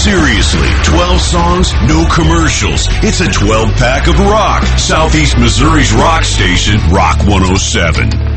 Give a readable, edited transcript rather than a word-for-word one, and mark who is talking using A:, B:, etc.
A: Seriously, 12 songs, no commercials. It's a 12-pack of rock. Southeast Missouri's rock station, Rock 107.